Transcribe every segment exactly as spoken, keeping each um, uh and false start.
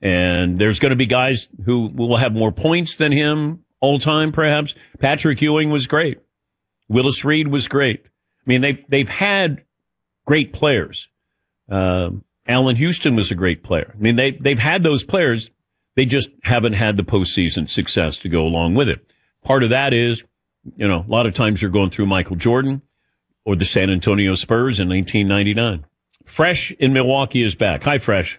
And there's going to be guys who will have more points than him all time, perhaps. Patrick Ewing was great. Willis Reed was great. I mean, they've, they've had great players. Uh, Allen Houston was a great player. I mean, they, they've had those players. They just haven't had the postseason success to go along with it. Part of that is, you know, a lot of times you're going through Michael Jordan or the San Antonio Spurs in nineteen ninety-nine. Fresh in Milwaukee is back. Hi, Fresh.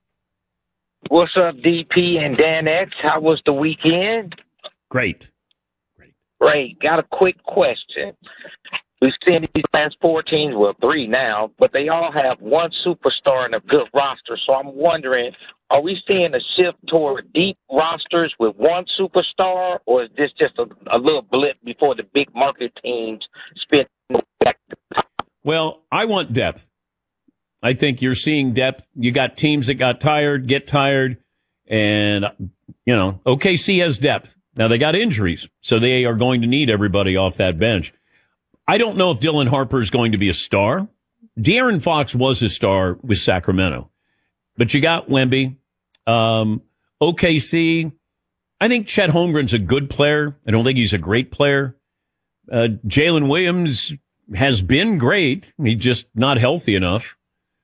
What's up, D P and Dan X? How was the weekend? Great. Great. Great. Got a quick question. We've seen these last four teams, well, three now, but they all have one superstar and a good roster. So I'm wondering, are we seeing a shift toward deep rosters with one superstar, or is this just a, a little blip before the big market teams spin back to the top? Well, I want depth. I think you're seeing depth. You got teams that got tired, get tired, and, you know, O K C has depth. Now, they got injuries, so they are going to need everybody off that bench. I don't know if Dylan Harper is going to be a star. De'Aaron Fox was a star with Sacramento. But you got Wemby. Um, O K C, I think Chet Holmgren's a good player. I don't think he's a great player. Uh, Jalen Williams has been great. He's just not healthy enough.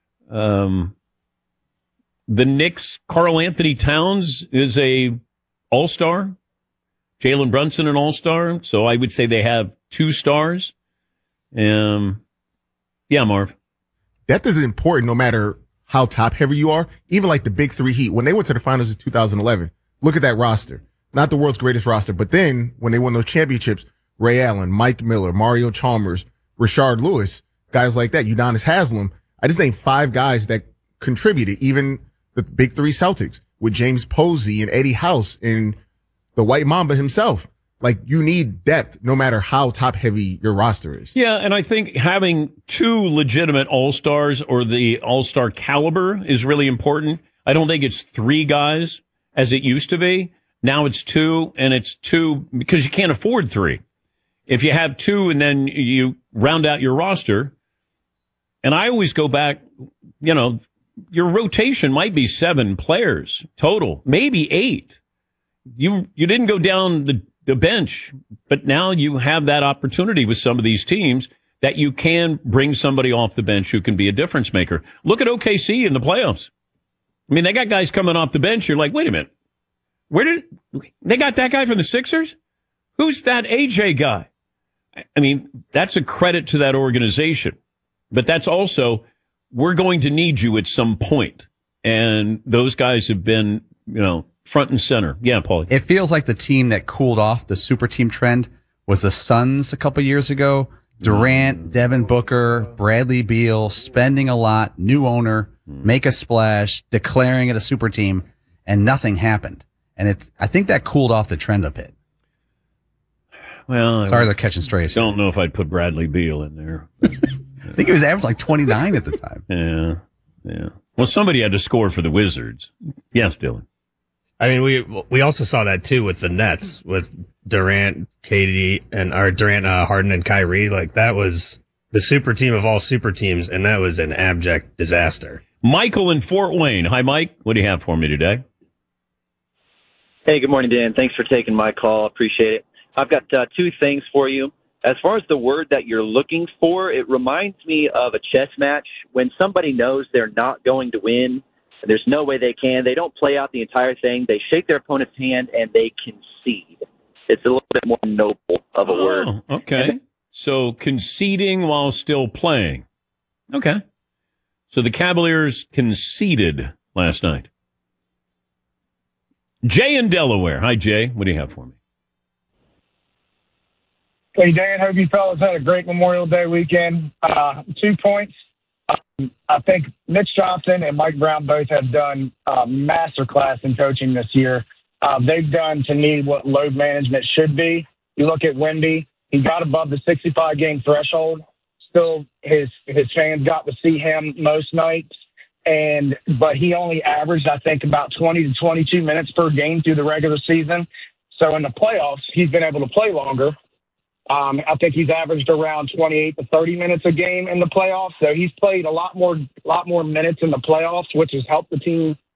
Um, the Knicks, Karl Anthony Towns is a all-star. Jalen Brunson, an all-star. So I would say they have two stars. Um, yeah, Marv. Depth is important no matter how top-heavy you are. Even like the Big Three Heat, when they went to the finals in two thousand eleven, look at that roster. Not the world's greatest roster, but then when they won those championships, Ray Allen, Mike Miller, Mario Chalmers, Rashard Lewis, guys like that, Udonis Haslem. I just named five guys that contributed, even the Big Three Celtics with James Posey and Eddie House and the White Mamba himself. Like, you need depth no matter how top heavy your roster is. Yeah, and I think having two legitimate all-stars or the all-star caliber is really important. I don't think it's three guys as it used to be. Now it's two, and it's two because you can't afford three. If you have two and then you round out your roster, and I always go back, you know, your rotation might be seven players total, maybe eight. You you didn't go down the, the bench, but now you have that opportunity with some of these teams that you can bring somebody off the bench who can be a difference maker. Look at O K C in the playoffs. I mean, they got guys coming off the bench. You're like, wait a minute. Where did they got that guy from the Sixers? Who's that A J guy? I mean, that's a credit to that organization. But that's also, we're going to need you at some point. And those guys have been, you know, front and center. Yeah, Paulie. It feels like the team that cooled off the super team trend was the Suns a couple years ago. Durant, Devin Booker, Bradley Beal, spending a lot, new owner, make a splash, declaring it a super team, and nothing happened. And it, I think that cooled off the trend a bit. Well, sorry, they're catching strays. Don't know if I'd put Bradley Beal in there. I think he was average like twenty-nine at the time. Yeah, yeah. Well, somebody had to score for the Wizards. Yes, Dylan. I mean, we we also saw that too with the Nets, with Durant, K D, and or Durant, uh, Harden, and Kyrie. Like, that was the super team of all super teams, and that was an abject disaster. Michael in Fort Wayne. Hi, Mike. What do you have for me today? Hey, good morning, Dan. Thanks for taking my call. Appreciate it. I've got uh, two things for you. As far as the word that you're looking for, it reminds me of a chess match. When somebody knows they're not going to win, and there's no way they can, they don't play out the entire thing. They shake their opponent's hand and they concede. It's a little bit more noble of a oh, word. Okay. And so conceding while still playing. Okay. So the Cavaliers conceded last night. Jay in Delaware. Hi, Jay. What do you have for me? Hey, Dan, hope you fellas had a great Memorial Day weekend. Uh, two points. Um, I think Mitch Johnson and Mike Brown both have done a masterclass in coaching this year. Uh, they've done, to me, what load management should be. You look at Wemby, he got above the sixty-five game threshold. Still, his his fans got to see him most nights. And but he only averaged, I think, about twenty to twenty-two minutes per game through the regular season. So in the playoffs, he's been able to play longer. Um, I think he's averaged around twenty-eight to thirty minutes a game in the playoffs. So he's played a lot more, lot more minutes in the playoffs, which has helped the team